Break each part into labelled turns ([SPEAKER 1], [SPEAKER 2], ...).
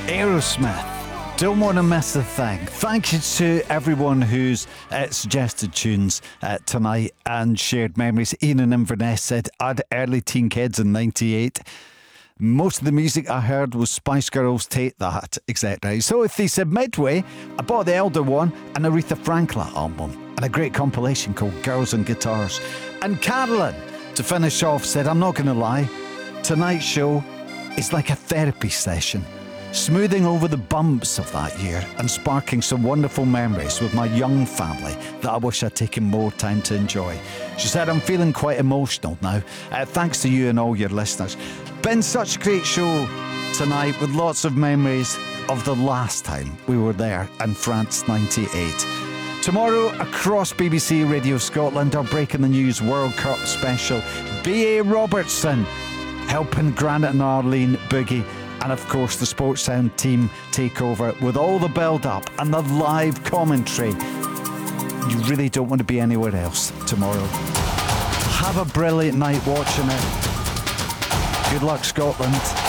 [SPEAKER 1] Aerosmith. Don't want to miss a thing. Thank you to everyone who's suggested tunes tonight and shared memories. Ian in Inverness said, I had early teen kids in 98. Most of the music I heard was Spice Girls, Take That, etc. So if they said Midway, I bought the Elder One and Aretha Franklin album and a great compilation called Girls and Guitars. And Carolyn, to finish off, said, I'm not going to lie, tonight's show is like a therapy session, smoothing over the bumps of that year and sparking some wonderful memories with my young family that I wish I'd taken more time to enjoy. She said, I'm feeling quite emotional now. Thanks to you and all your listeners. Been such a great show tonight with lots of memories of the last time we were there in France 98. Tomorrow, across BBC Radio Scotland, our Breaking the News World Cup special. B.A. Robertson helping Granite and Arlene boogie. And of course, the Sports Sound team take over with all the build-up and the live commentary. You really don't want to be anywhere else tomorrow. Have a brilliant night watching it. Good luck, Scotland.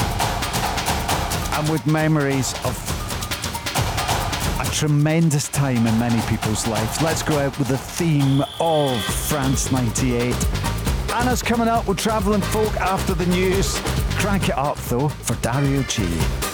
[SPEAKER 1] And with memories of a tremendous time in many people's lives, let's go out with the theme of France 98. Anna's coming up with Travelling Folk after the news. Crank it up, though, for Dario G.